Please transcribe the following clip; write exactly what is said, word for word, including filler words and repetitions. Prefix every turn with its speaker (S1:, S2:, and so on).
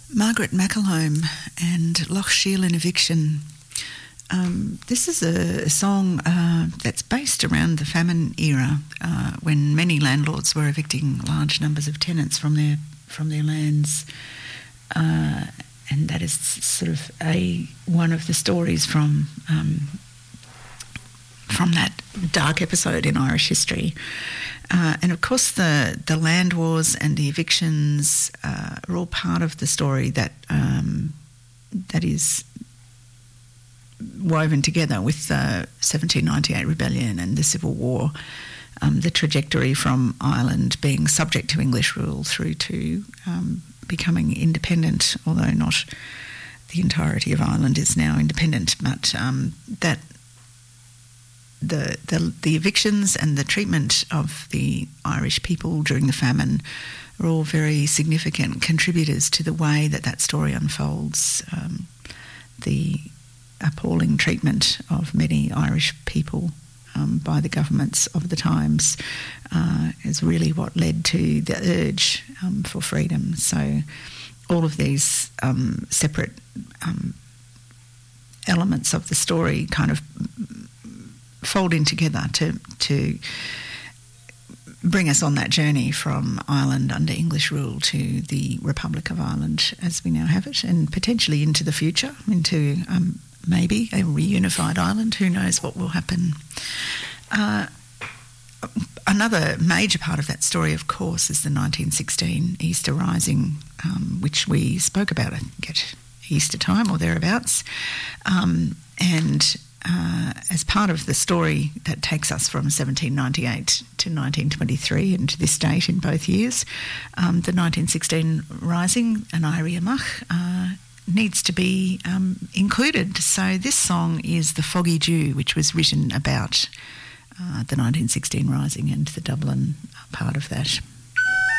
S1: Margaret McAlhome and Loch Sheelin Eviction. Um, this is a, a song uh, that's based around the famine era, uh, when many landlords were evicting large numbers of tenants from their from their lands, uh, and that is sort of a one of the stories from um, from that dark episode in Irish history. Uh, and of course, the, the land wars and the evictions uh, are all part of the story that um, that is woven together with the seventeen ninety-eight rebellion and the Civil War, um, the trajectory from Ireland being subject to English rule through to um, becoming independent, although not the entirety of Ireland is now independent, but um, that The, the the evictions and the treatment of the Irish people during the famine are all very significant contributors to the way that that story unfolds. Um, the appalling treatment of many Irish people um, by the governments of the times uh, is really what led to the urge um, for freedom. So all of these um, separate um, elements of the story kind of fold in together to to bring us on that journey from Ireland under English rule to the Republic of Ireland as we now have it, and potentially into the future, into um, maybe a reunified Ireland. Who knows what will happen. Uh, another major part of that story, of course, is the nineteen sixteen Easter Rising, um, which we spoke about, I think, at Easter time or thereabouts. Um, and Uh, as part of the story that takes us from seventeen ninety-eight to nineteen twenty-three and to this date in both years, um, the nineteen sixteen Rising, An Éirí Amach, uh, needs to be um, included. So this song is The Foggy Dew, which was written about uh, the nineteen sixteen Rising and the Dublin part of that.